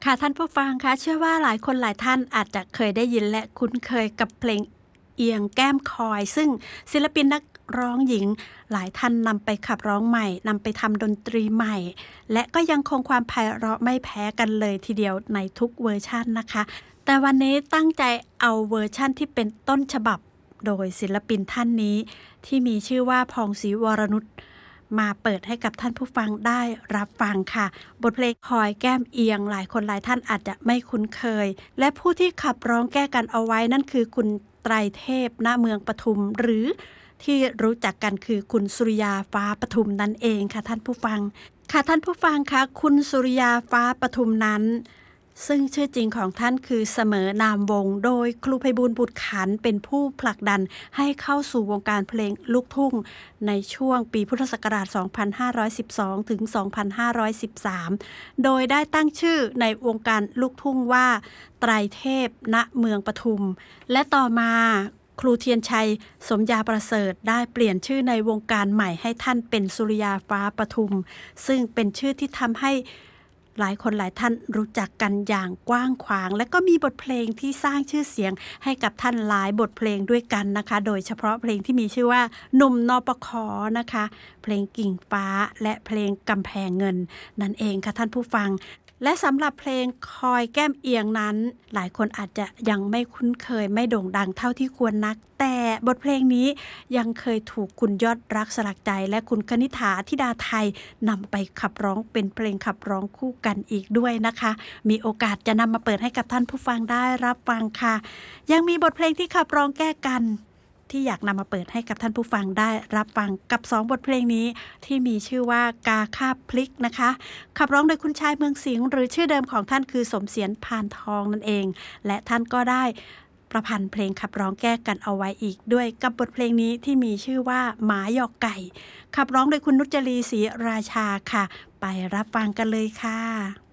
ค่ะท่านผู้ฟังคะเชื่อว่าหลายคนหลายท่านอาจจะเคยได้ยินและคุ้นเคยกับเพลงเอียงแก้มคอยซึ่งศิลปินนักร้องหญิงหลายท่านนำไปขับร้องใหม่นำไปทำดนตรีใหม่และก็ยังคงความไพเราะไม่แพ้กันเลยทีเดียวในทุกเวอร์ชันนะคะแต่วันนี้ตั้งใจเอาเวอร์ชันที่เป็นต้นฉบับโดยศิลปินท่านนี้ที่มีชื่อว่าพองศรีวรนุชมาเปิดให้กับท่านผู้ฟังได้รับฟังค่ะบทเพลงคอยแก้มเอียงหลายคนหลายท่านอาจจะไม่คุ้นเคยและผู้ที่ขับร้องแก้กันเอาไว้นั่นคือคุณไตรเทพณเมืองปทุมหรือที่รู้จักกันคือคุณสุริยาฟ้าปทุมนั่นเองค่ะท่านผู้ฟังค่ะท่านผู้ฟังคะคุณสุริยาฟ้าปทุมนั้นซึ่งชื่อจริงของท่านคือเสมอนามวงศ์โดยครูไพบูลย์บุตรขันธ์เป็นผู้ผลักดันให้เข้าสู่วงการเพลงลูกทุ่งในช่วงปีพุทธศักราช 2512 ถึง 2513 โดยได้ตั้งชื่อในวงการลูกทุ่งว่าไตรเทพณเมืองปทุมและต่อมาครูเทียนชัยสมยาประเสริฐได้เปลี่ยนชื่อในวงการใหม่ให้ท่านเป็นสุริยาฟ้าปทุมซึ่งเป็นชื่อที่ทำให้หลายคนหลายท่านรู้จักกันอย่างกว้างขวางและก็มีบทเพลงที่สร้างชื่อเสียงให้กับท่านหลายบทเพลงด้วยกันนะคะโดยเฉพาะเพลงที่มีชื่อว่าหนุ่มนปค.นะคะเพลงกิ่งฟ้าและเพลงกำแพงเงินนั่นเองค่ะท่านผู้ฟังและสำหรับเพลงคอยแก้มเอียงนั้นหลายคนอาจจะยังไม่คุ้นเคยไม่โด่งดังเท่าที่ควรนักแต่บทเพลงนี้ยังเคยถูกคุณยอดรักสลักใจและคุณคณิษฐาธิดาไทยนำไปขับร้องเป็นเพลงขับร้องคู่กันอีกด้วยนะคะมีโอกาสจะนำมาเปิดให้กับท่านผู้ฟังได้รับฟังค่ะยังมีบทเพลงที่ขับร้องแก้กันที่อยากนำมาเปิดให้กับท่านผู้ฟังได้รับฟังกับ2บทเพลงนี้ที่มีชื่อว่ากาคาบพลิกนะคะขับร้องโดยคุณชายเมืองสิงห์หรือชื่อเดิมของท่านคือสมเสียรพานทองนั่นเองและท่านก็ได้ประพันธ์เพลงขับร้องแก้กันเอาไว้อีกด้วยกับบทเพลงนี้ที่มีชื่อว่าหมาหยอกไก่ขับร้องโดยคุณนุจรีศรีราชาค่ะไปรับฟังกันเลยค่ะ